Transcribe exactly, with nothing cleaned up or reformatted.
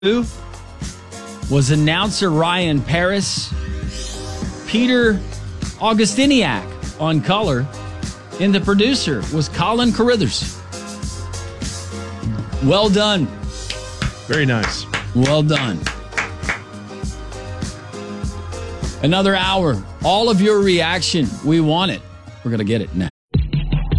was announcer Ryan Paris, Peter Augustiniak on color, and the producer was Colin Carruthers. Well done. Very nice. Well done. Another hour. All of your reaction. We want it. We're going to get it now.